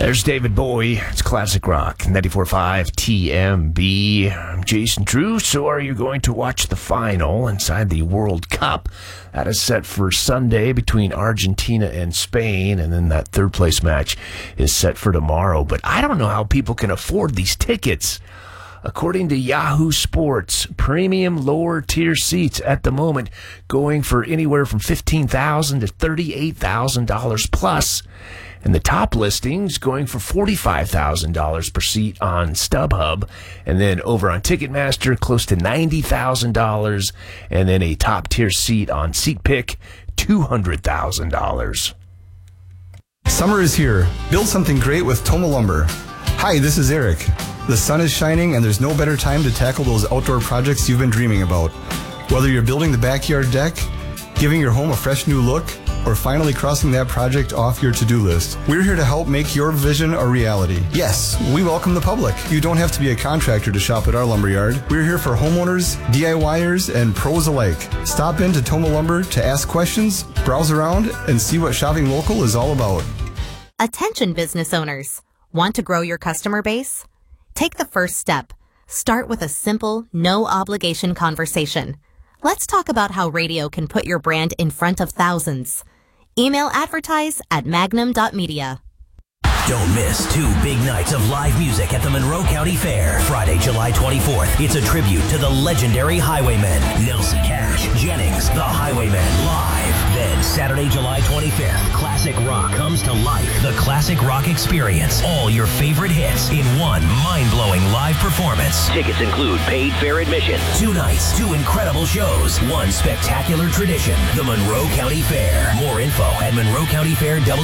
There's David Bowie. It's classic rock. 94.5 TMB. I'm Jason Drew. So are you going to watch the final inside the World Cup? That is set for Sunday between Argentina and Spain, and then that third place match is set for tomorrow. But I don't know how people can afford these tickets. According to Yahoo Sports, premium lower tier seats at the moment going for anywhere from $15,000 to $38,000 plus. And the top listings going for $45,000 per seat on StubHub. And then over on Ticketmaster, close to $90,000. And then a top tier seat on SeatPick, $200,000. Summer is here. Build something great with Toma Lumber. Hi, this is Eric. The sun is shining and there's no better time to tackle those outdoor projects you've been dreaming about. Whether you're building the backyard deck, giving your home a fresh new look, or finally crossing that project off your to-do list, we're here to help make your vision a reality. Yes, we welcome the public. You don't have to be a contractor to shop at our lumberyard. We're here for homeowners, DIYers, and pros alike. Stop into Toma Lumber to ask questions, browse around, and see what shopping local is all about. Attention business owners. Want to grow your customer base? Take the first step. Start with a simple, no-obligation conversation. Let's talk about how radio can put your brand in front of thousands. Email advertise@magnum.media. Don't miss 2 big nights of live music at the Monroe County Fair. Friday, July 24th. It's a tribute to the legendary Highwaymen. Nelson Cash, Jennings, the Highwaymen live. Then Saturday, July 25th. Classic rock comes to life. The Classic Rock Experience. All your favorite hits in one mind-blowing live performance. Tickets include paid fair admission. 2 nights, 2 incredible shows. 1 spectacular tradition. The Monroe County Fair. More info at Monroe County Fair.